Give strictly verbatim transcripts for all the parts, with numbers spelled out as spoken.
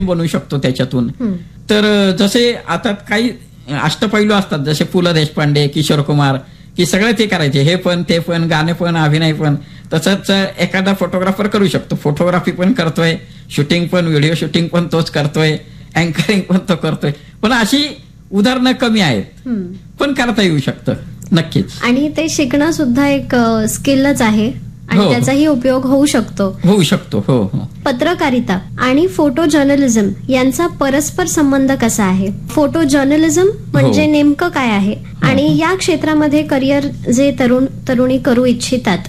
बनवू शकतो त्याच्यातून. तर जसे आता काही अष्टपैलू असतात, जसे पु ल देशपांडे, किशोर कुमार, की सगळे ते करायचे, हे पण ते पण, गाणे पण, अभिनय पण. तसंच एखादा फोटोग्राफर करू शकतो, फोटोग्राफी पण करतोय, शूटिंग पण, व्हिडिओ शूटिंग पण तोच करतोय, अँकरिंग पण तो करतोय. पण अशी उदाहरणं कमी आहेत, पण करता येऊ शकतं नक्कीच. आणि ते शिकणं सुद्धा एक स्किलच आहे आणि त्याचाही उपयोग होऊ शकतो होऊ शकतो हो हो. पत्रकारिता आणि फोटो जर्नलिझम यांचा परस्पर संबंध कसा आहे? फोटो जर्नलिझम म्हणजे नेमकं काय आहे आणि या क्षेत्रामध्ये करिअर जे तरुण तरुणी करू इच्छितात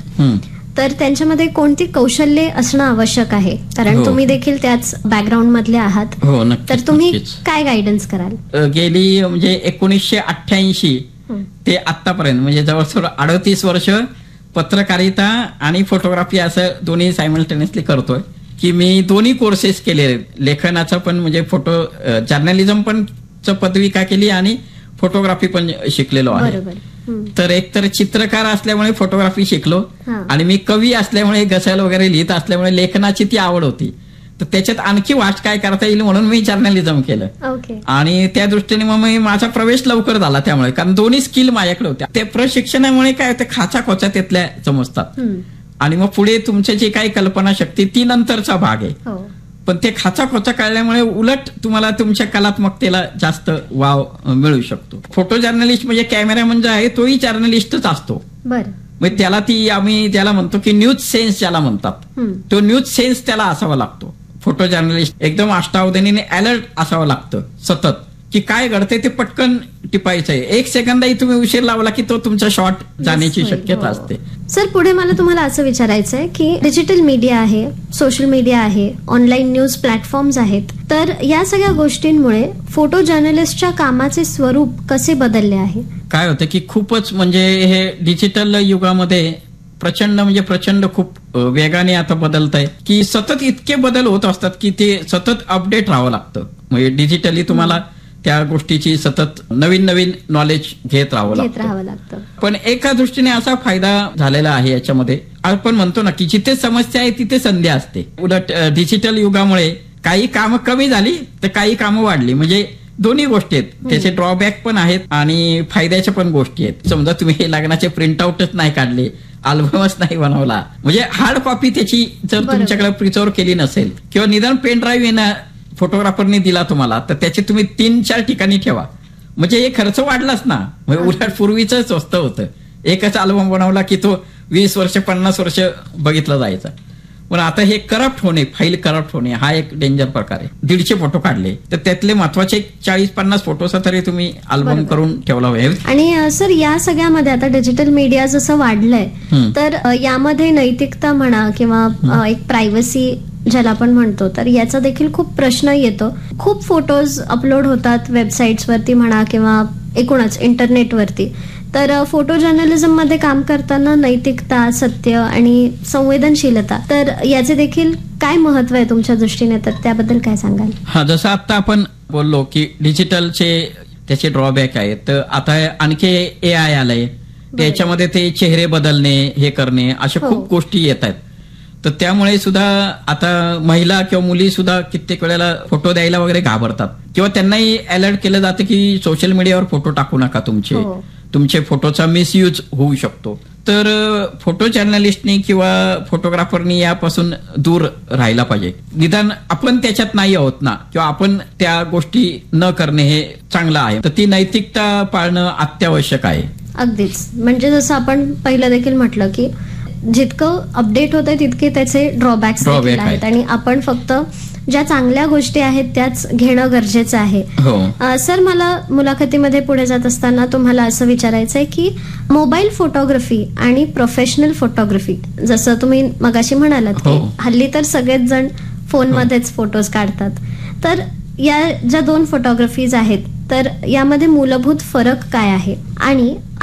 तर त्यांच्यामध्ये कोणती कौशल्ये असणं आवश्यक आहे? कारण तुम्ही देखील त्याच बॅकग्राऊंड मधले आहात, तर तुम्ही काय गायडन्स कराल? गेली म्हणजे एकोणीसशे अठ्ठ्याऐंशी ते आतापर्यंत म्हणजे जवळजवळ अडतीस वर्ष पत्रकारिता आणि फोटोग्राफी असं दोन्ही सायमल्टेनियसली करतोय. की मी दोन्ही कोर्सेस केले, लेखनाचं पण म्हणजे फोटो जर्नलिझम पण पदविका केली आणि फोटोग्राफी पण शिकलेलो आहे. तर एक तर चित्रकार असल्यामुळे फोटोग्राफी शिकलो आणि मी कवी असल्यामुळे गझल वगैरे लिहित असल्यामुळे लेखनाची ती आवड होती. तर त्याच्यात आणखी वाच काय करता येईल म्हणून मी जर्नलिझम केलं आणि त्या दृष्टीने मग मी माझा प्रवेश लवकर झाला त्यामुळे, कारण दोन्ही स्किल माझ्याकडे होत्या. ते प्रशिक्षणामुळे काय होते, खाचा खोचा त्यातल्या समजतात आणि मग पुढे तुमची जी काही कल्पना शक्ती ती नंतरचा भाग आहे. पण ते खाचा खोचा कळल्यामुळे उलट तुम्हाला तुमच्या कलात्मकतेला जास्त वाव मिळू शकतो. फोटो जर्नलिस्ट म्हणजे कॅमेरामन जो आहे तोही जर्नलिस्टच असतो. मग त्याला ती आम्ही ज्याला म्हणतो की न्यूज सेन्स ज्याला म्हणतात, तो न्यूज सेन्स त्याला असावा लागतो. फोटो जर्नलिस्ट एकदम अष्टावधानीने अलर्ट असावं लागतं सतत, की काय घडतंय ते पटकन टिपायचंय. एक सेकंदाही तुम्ही उशीर लावला की तो तुमचा शॉट जाण्याची शक्यता असते. सर पुढे मला तुम्हाला असं विचारायचं आहे की डिजिटल मीडिया आहे, सोशल मीडिया आहे, ऑनलाईन न्यूज प्लॅटफॉर्म्स आहेत, तर या सगळ्या गोष्टींमुळे फोटो जर्नलिस्टच्या कामाचे स्वरूप कसे बदलले आहे? काय होतं की खूपच म्हणजे हे डिजिटल युगामध्ये प्रचंड म्हणजे प्रचंड खूप वेगाने आता बदलत आहे, की सतत इतके बदल होत असतात की ते सतत अपडेट राहावं लागतं. म्हणजे डिजिटली तुम्हाला त्या गोष्टीची सतत नवीन नवीन नॉलेज घेत राहावं लागतं. पण एका दृष्टीने असा फायदा झालेला आहे याच्यामध्ये, आपण म्हणतो ना की जिथे समस्या आहे तिथे संधी असते. उलट डिजिटल युगामुळे काही कामं कमी झाली तर काही कामं वाढली, म्हणजे दोन्ही गोष्टी आहेत. त्याचे ड्रॉबॅक पण आहेत आणि फायद्याच्या पण गोष्टी आहेत. समजा तुम्ही हे लग्नाचे प्रिंटआउटच नाही काढले, अल्बमच नाही बनवला, म्हणजे हार्ड कॉपी त्याची जर तुमच्याकडे प्रिझर्व केली नसेल किंवा निदान पेन ड्राईव्ह येणं फोटोग्राफरने दिला तुम्हाला, तर त्याचे तुम्ही तीन चार ठिकाणी ठेवा, म्हणजे हे खर्च वाढलाच ना. म्हणजे उलट पूर्वीच स्वस्त होतं, एकच अल्बम बनवला की तो वीस वर्ष पन्नास वर्ष बघितला जायचा. पण आता हे करप्ट होणे, फाईल करप्ट होणे हा एक डेंजर प्रकार आहे. दीडशे फोटो काढले तर त्यातले महत्वाचे चाळीस पन्नास फोटोचा तरी तुम्ही अल्बम करून ठेवला पाहिजे. आणि सर या सगळ्यामध्ये आता डिजिटल मीडिया जसं वाढलंय तर यामध्ये नैतिकता म्हणा किंवा एक प्रायव्हसी ज्याला आपण म्हणतो, तर याचा देखील खूप प्रश्न येतो. खूप फोटोज अपलोड होतात वेबसाईट्स वरती म्हणा किंवा एकूणच इंटरनेटवरती. तर फोटो जर्नलिझम मध्ये काम करताना नैतिकता, सत्य आणि संवेदनशीलता, तर याचे देखील काय महत्व आहे तुमच्या दृष्टीने, तर त्याबद्दल काय सांगाल? हा, जसं आता आपण बोललो की डिजिटलचे त्याचे ड्रॉबॅक आहेत, तर आता आणखी ए आय आलंय, त्याच्यामध्ये ते चेहरे बदलणे हे करणे अशा खूप गोष्टी येत आहेत. तर त्यामुळे सुद्धा आता महिला किंवा मुली सुद्धा कित्येक वेळेला फोटो द्यायला वगैरे घाबरतात किंवा त्यांनाही अलर्ट केलं जातं की सोशल मीडियावर फोटो टाकू नका, तुमचे तुमचे फोटोचा मिसयूज होऊ शकतो. तर फोटो जर्नलिस्टनी किंवा फोटोग्राफरनी यापासून दूर राहायला पाहिजे. निदान आपण त्याच्यात नाही आहोत ना, किंवा आपण त्या गोष्टी न करणे हे चांगलं आहे. तर ती नैतिकता पाळणं अत्यावश्यक आहे. अगदीच, म्हणजे जसं आपण पहिलं देखील म्हटलं की जितकं अपडेट होत आहे तितके त्याचे ड्रॉबॅक्स आहेत आणि आपण फक्त ज्या चांगल्या गोष्टी आहेत त्याच घेणं गरजेचं आहे. सर मला मुलाखतीमध्ये पुढे जात असताना तुम्हाला असं विचारायचं आहे की मोबाईल फोटोग्राफी आणि प्रोफेशनल फोटोग्राफी, जसं तुम्ही मगाशी म्हणालात की हल्ली तर सगळेच जण फोनमध्येच फोटोज काढतात, तर या ज्या दोन फोटोग्राफीज आहेत तर यामध्ये मूलभूत फरक काय आहे आणि